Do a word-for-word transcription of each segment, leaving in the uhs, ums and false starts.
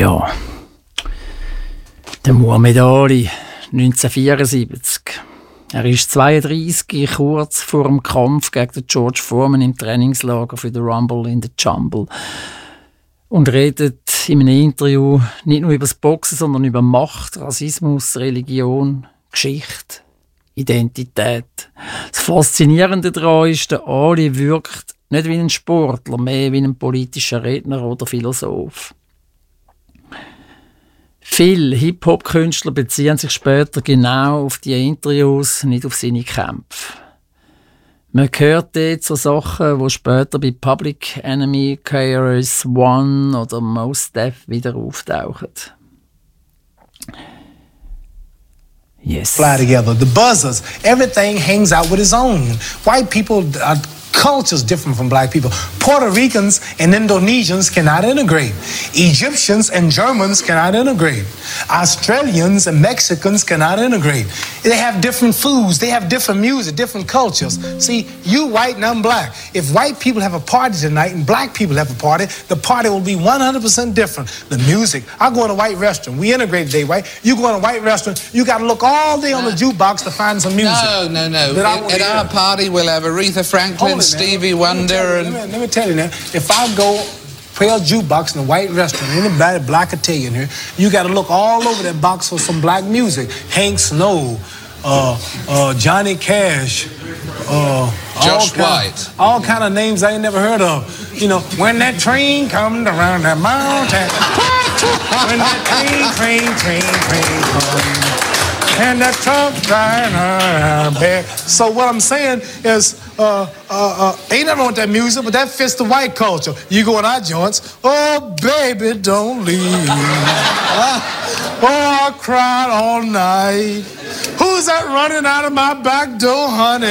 Ja, der Muhammad Ali, neunzehnhundertvierundsiebzig. Er ist zweiunddreissig, kurz vor dem Kampf gegen George Foreman im Trainingslager für den Rumble in the Jungle. Und redet in einem Interview nicht nur über das Boxen, sondern über Macht, Rassismus, Religion, Geschichte, Identität. Das Faszinierende daran ist, der Ali wirkt nicht wie ein Sportler, mehr wie ein politischer Redner oder Philosoph. Viele Hip-Hop-Künstler beziehen sich später genau auf die Interviews, nicht auf seine Kämpfe. Man hört dort so Sachen, die später bei Public Enemy, K R S One oder Mos Def wieder auftauchen. Yes. Fly together. The buzzers. Everything hangs out with its own. White people are culture's different from black people. Puerto Ricans and Indonesians cannot integrate. Egyptians and Germans cannot integrate. Australians and Mexicans cannot integrate. They have different foods. They have different music, different cultures. See, you white and I'm black. If white people have a party tonight and black people have a party, the party will be one hundred percent different. The music. I go in a white restaurant. We integrate today, right? You go in a white restaurant, you got to look all day on the jukebox to find some music. No, no, no. At, at our party, we'll have Aretha Franklin, it, Stevie Wonder. Let me, and... let, me, let me tell you now, if I go play a jukebox in a white restaurant, anybody black Italian here, you got to look all over that box for some black music. Hank Snow, uh, uh, Johnny Cash, uh, Josh all White. Kind, all kind of names I ain't never heard of. You know, when that train comes around that mountain, when that train, train, train, train comes. And that truck driving around back. So what I'm saying is, uh, uh, uh, ain't nothing wrong with that music, but that fits the white culture. You go in our joints, oh baby, don't leave. Oh, I cried all night. Who's that running out of my back door, honey?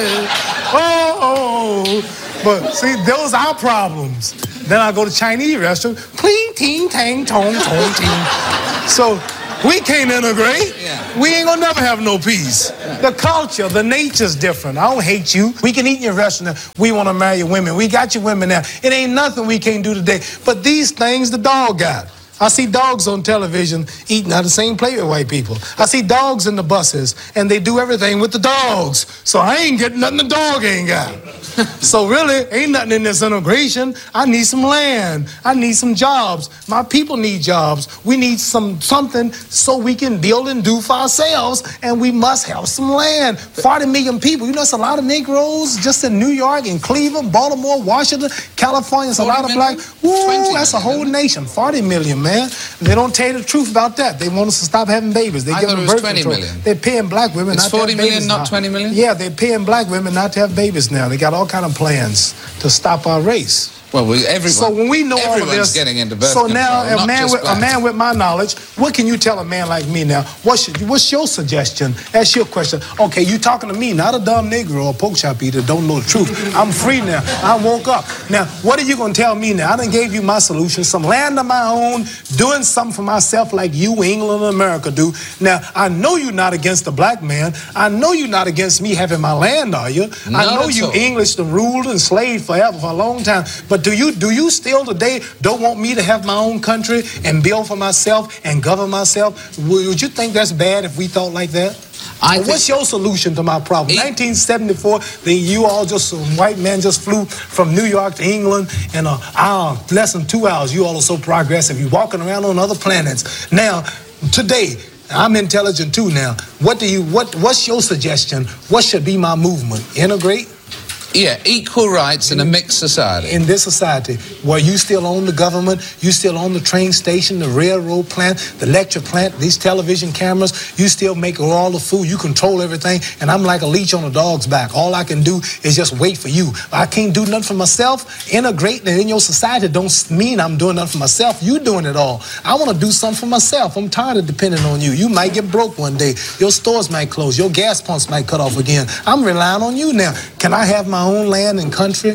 Oh, oh. But see, those are our problems. Then I go to Chinese restaurant, pling, ting, tang, tong, tong, ting. So. We can't integrate. Yeah. We ain't gonna never have no peace. Yeah. The culture, the nature's different. I don't hate you. We can eat in your restaurant. We want to marry your women. We got your women now. It ain't nothing we can't do today. But these things the dog got. I see dogs on television eating out of the same plate with white people. I see dogs in the buses, and they do everything with the dogs. So I ain't getting nothing the dog ain't got. So really, ain't nothing in this integration. I need some land. I need some jobs. My people need jobs. We need some something so we can build and do for ourselves, and we must have some land. forty million people. You know, it's a lot of Negroes just in New York, in Cleveland, Baltimore, Washington, California. It's a lot of black. Woo, that's a whole nation. forty million, man. They don't tell you the truth about that. They want us to stop having babies. They I give thought them it was birth twenty control. million. They're paying black women it's not to have babies babies million, now. not twenty million? Yeah, they're paying black women not to have babies now. They got all kind of plans to stop our race. Well, we, everyone, so when we know all of this, getting into birth so control, now a man with black. a man with my knowledge, what can you tell a man like me now? What's your, what's your suggestion? That's your question. Okay, you talking to me, not a dumb Negro or pork chop eater, don't know the truth. I'm free now. I woke up. Now, what are you gonna tell me now? I done gave you my solution, some land of my own, doing something for myself like you, England, and America do. Now, I know you're not against the black man. I know you're not against me having my land, are you? Not I know you all. English the ruled and slaved forever for a long time. But do you do you still today don't want me to have my own country and build for myself and govern myself? Would you think that's bad if we thought like that? I well, what's your solution to my problem? It, nineteen seventy-four, then you all just, some white man just flew from New York to England in an hour, less than two hours. You all are so progressive. You're walking around on other planets. Now, today, I'm intelligent too now. What do you, what, what's your suggestion? What should be my movement? Integrate? Yeah, equal rights in a mixed society. In this society, where you still own the government, you still own the train station, the railroad plant, the lecture plant, these television cameras, you still make all the food, you control everything, and I'm like a leech on a dog's back. All I can do is just wait for you. I can't do nothing for myself. Integrating in your society don't mean I'm doing nothing for myself. You doing it all. I want to do something for myself. I'm tired of depending on you. You might get broke one day. Your stores might close. Your gas pumps might cut off again. I'm relying on you now. Can I have my own land and country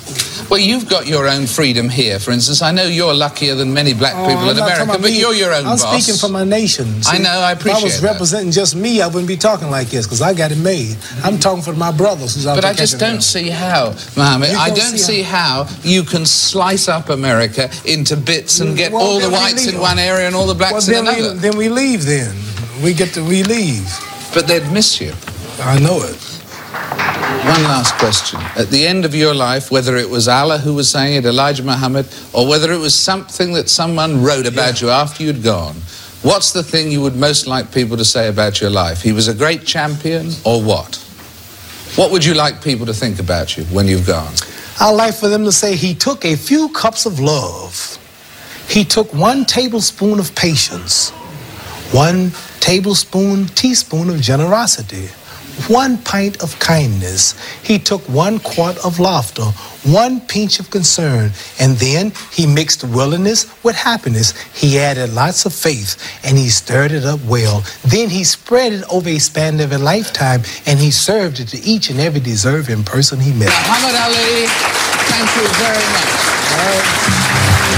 Well, you've got your own freedom here. For instance, I know you're luckier than many black Oh, people I'm in not talking America, about but me. you're your own I'm boss. speaking for my nation. I know, I appreciate If I was that. representing just me, I wouldn't be talking like this, because I got it made. I'm talking for my brothers who's out But there I just catching don't them. see how, Mohammed, You I don't don't see see how you can slice up America into bits and get Well, all the then we whites leave. in one area and all the blacks Well, in then we, another. then we leave then. We get to, we leave. But they'd miss you. I know it. One last question. At the end of your life, whether it was Allah who was saying it, Elijah Muhammad, or whether it was something that someone wrote about Yeah. you after you'd gone, what's the thing you would most like people to say about your life? He was a great champion, or what? What would you like people to think about you when you've gone? I'd like for them to say he took a few cups of love. He took one tablespoon of patience, one tablespoon, teaspoon of generosity, one pint of kindness. He took one quart of laughter, one pinch of concern, and then he mixed willingness with happiness. He added lots of faith, and he stirred it up well. Then he spread it over a span of a lifetime, and he served it to each and every deserving person he met. Muhammad Ali, thank you very much.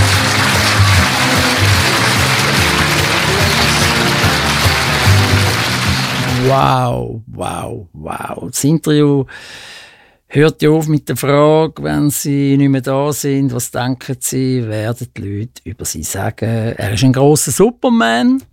Wow, wow, wow. Das Interview hört ja auf mit der Frage, wenn Sie nicht mehr da sind, was denken Sie, werden die Leute über Sie sagen? Er ist ein grosser Superman.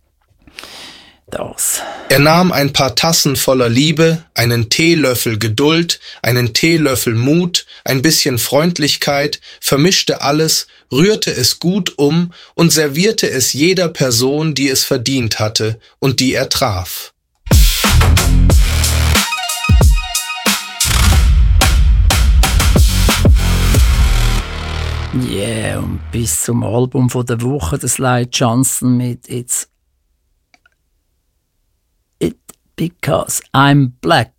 Das. Er nahm ein paar Tassen voller Liebe, einen Teelöffel Geduld, einen Teelöffel Mut, ein bisschen Freundlichkeit, vermischte alles, rührte es gut um und servierte es jeder Person, die es verdient hatte und die er traf. Yeah, und bis zum Album von der Woche, das Slide Johnson mit It's It Because I'm Black.